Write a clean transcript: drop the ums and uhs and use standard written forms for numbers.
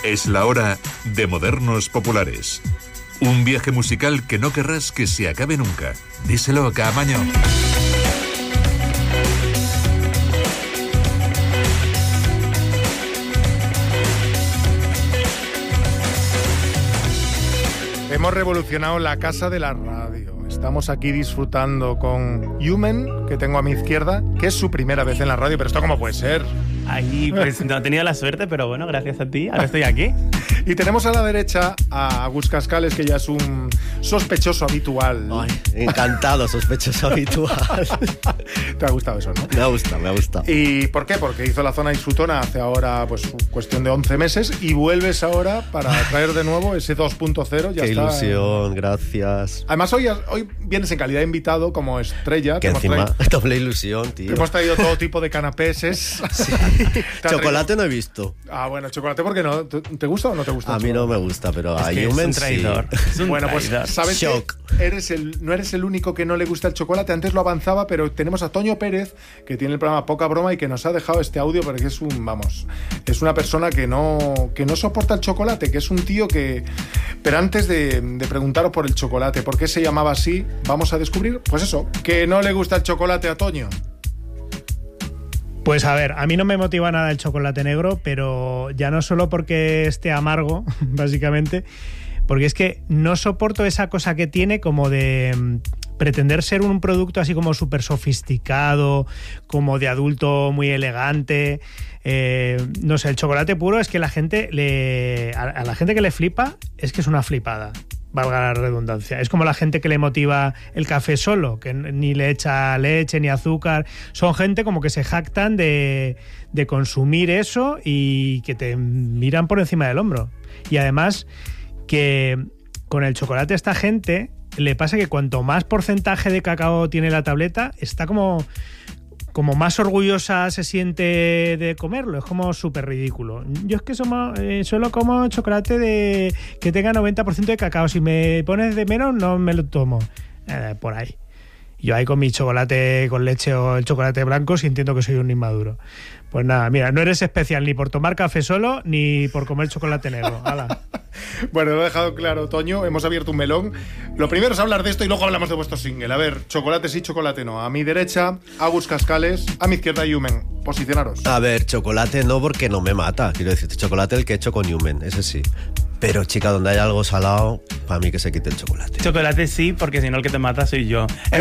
Es la hora de Modernos Populares. Un viaje musical que no querrás que se acabe nunca. Díselo, Caamaño. Hemos revolucionado la casa de la radio. Estamos aquí disfrutando con Yumen, que tengo a mi izquierda, que es su primera vez en la radio, pero ¿esto cómo puede ser? Ahí pues no he tenido la suerte, pero bueno, gracias a ti, ahora estoy aquí. Y tenemos a la derecha a Agus Cascales, que ya es un sospechoso habitual. Ay, encantado, sospechoso habitual. ¿Te ha gustado eso, no? Me ha gustado. ¿Y por qué? Porque hizo la zona Isutona hace ahora pues cuestión de 11 meses y vuelves ahora para traer de nuevo ese 2.0. Ya Qué está. Ilusión, gracias. Además hoy vienes en calidad de invitado como estrella. Que encima, doble ilusión, tío. Te hemos traído todo tipo de canapéses. Sí. Chocolate no he visto. Ah, bueno, chocolate, ¿por qué no? ¿Te gusta o no te gusta? A mí no me gusta, pero es a que Yumen es un traidor. sí. Es un bueno, pues traidor. sabes Shock. que no eres el único que no le gusta el chocolate. Antes lo avanzaba, pero tenemos a Toño Pérez, que tiene el programa Poca Broma y que nos ha dejado este audio porque es es una persona que no soporta el chocolate, que es un tío que... Pero antes de preguntaros por el chocolate, ¿por qué se llamaba así? Vamos a descubrir, pues eso, que no le gusta el chocolate a Toño. Pues a ver, a mí no me motiva nada el chocolate negro, pero ya no solo porque esté amargo, básicamente, porque es que no soporto esa cosa que tiene como de pretender ser un producto así como súper sofisticado, como de adulto muy elegante. No sé, el chocolate puro es que a la gente que le flipa es que es una flipada. Valga la redundancia. Es como la gente que le motiva el café solo, que ni le echa leche ni azúcar. Son gente como que se jactan de consumir eso y que te miran por encima del hombro. Y además que con el chocolate a esta gente le pasa que cuanto más porcentaje de cacao tiene la tableta, está como más orgullosa se siente de comerlo. Es como súper ridículo. Yo es que solo como chocolate que tenga 90% de cacao. Si me pones de menos, no me lo tomo. Por ahí. Yo ahí con mi chocolate con leche o el chocolate blanco sintiendo que soy un inmaduro. Pues nada, mira, no eres especial ni por tomar café solo ni por comer chocolate negro. ¡Hala! Bueno, lo he dejado claro, Toño. Hemos abierto un melón. Lo primero es hablar de esto y luego hablamos de vuestro single. A ver, chocolate sí, chocolate no. A mi derecha, Agus Cascales. A mi izquierda, Yumen. Posicionaros. A ver, chocolate no, porque no me mata. Quiero decir, chocolate el que he hecho con Yumen, ese sí. Pero, chica, donde haya algo salado, para mí que se quite el chocolate. Chocolate sí, porque si no el que te mata soy yo.